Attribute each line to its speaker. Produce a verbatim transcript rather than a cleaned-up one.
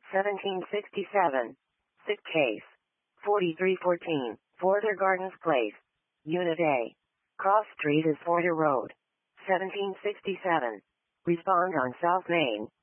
Speaker 1: seventeen sixty-seven. Sick case. forty-three fourteen. Forder Gardens Place. Unit A. Cross Street is Forder Road. seventeen sixty-seven. Respond on South Main.